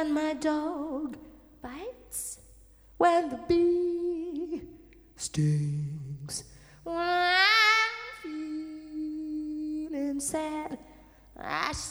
when my dog bites, when the bee stings, when I'm feeling sad, I